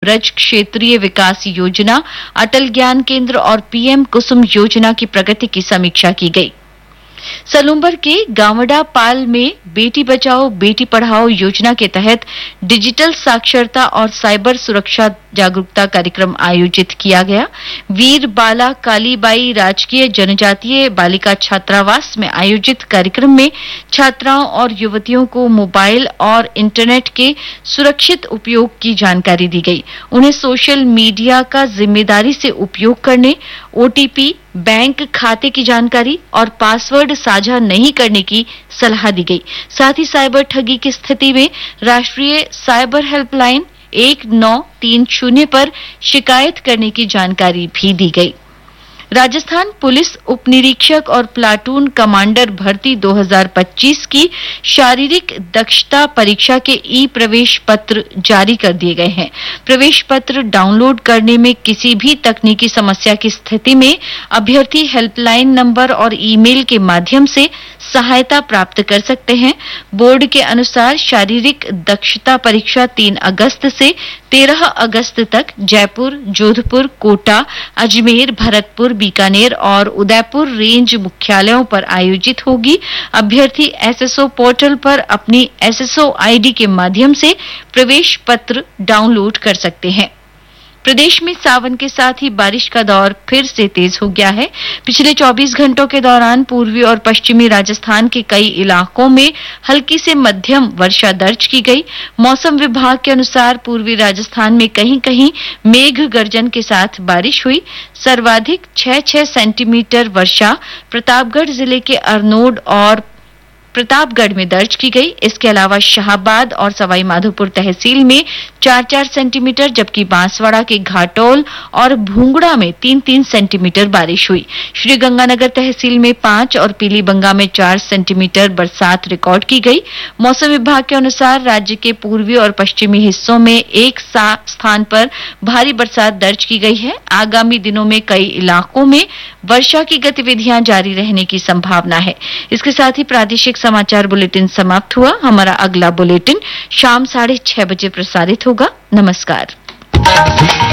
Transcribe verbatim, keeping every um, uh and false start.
ब्रज क्षेत्रीय विकास योजना, अटल ज्ञान केंद्र और पीएम कुसुम योजना की प्रगति की समीक्षा की गई। सलूंबर के गावड़ा पाल में बेटी बचाओ बेटी पढ़ाओ योजना के तहत डिजिटल साक्षरता और साइबर सुरक्षा जागरूकता कार्यक्रम आयोजित किया गया। वीर बाला कालीबाई राजकीय जनजातीय बालिका छात्रावास में आयोजित कार्यक्रम में छात्राओं और युवतियों को मोबाइल और इंटरनेट के सुरक्षित उपयोग की जानकारी दी गई। उन्हें सोशल मीडिया का जिम्मेदारी से उपयोग करने, ओटीपी, बैंक खाते की जानकारी और पासवर्ड साझा नहीं करने की सलाह दी गई। साथ ही साइबर ठगी की स्थिति में राष्ट्रीय साइबर हेल्पलाइन एक नौ तीन शून्य पर शिकायत करने की जानकारी भी दी गई। राजस्थान पुलिस उप निरीक्षक और प्लाटून कमांडर भर्ती दो हज़ार पच्चीस की शारीरिक दक्षता परीक्षा के ई प्रवेश पत्र जारी कर दिए गए हैं। प्रवेश पत्र डाउनलोड करने में किसी भी तकनीकी समस्या की स्थिति में अभ्यर्थी हेल्पलाइन नंबर और ईमेल के माध्यम से सहायता प्राप्त कर सकते हैं। बोर्ड के अनुसार शारीरिक दक्षता परीक्षा तीन अगस्त से तेरह अगस्त तक जयपुर, जोधपुर, कोटा, अजमेर, भरतपुर, बीकानेर और उदयपुर रेंज मुख्यालयों पर आयोजित होगी। अभ्यर्थी एसएसओ पोर्टल पर अपनी एसएसओ आईडी के माध्यम से प्रवेश पत्र डाउनलोड कर सकते हैं। प्रदेश में सावन के साथ ही बारिश का दौर फिर से तेज हो गया है। पिछले चौबीस घंटों के दौरान पूर्वी और पश्चिमी राजस्थान के कई इलाकों में हल्की से मध्यम वर्षा दर्ज की गई। मौसम विभाग के अनुसार पूर्वी राजस्थान में कहीं-कहीं मेघ गर्जन के साथ बारिश हुई। सर्वाधिक छह छह सेंटीमीटर वर्षा प्रतापगढ़ जिले के अरनोड और प्रतापगढ़ में दर्ज की गई। इसके अलावा शाहबाद और सवाई माधोपुर तहसील में चार चार सेंटीमीटर, जबकि बांसवाड़ा के घाटोल और भूंगड़ा में तीन तीन सेंटीमीटर बारिश हुई। श्रीगंगानगर तहसील में पांच और पीलीबंगा में चार सेंटीमीटर बरसात रिकॉर्ड की गई। मौसम विभाग के अनुसार राज्य के पूर्वी और पश्चिमी हिस्सों में एक स्थान पर भारी बरसात दर्ज की गई है। आगामी दिनों में कई इलाकों में वर्षा की गतिविधियां जारी रहने की संभावना है। इसके साथ ही प्रादेशिक समाचार बुलेटिन समाप्त हुआ। हमारा अगला बुलेटिन शाम साढ़े छह बजे प्रसारित होगा। नमस्कार।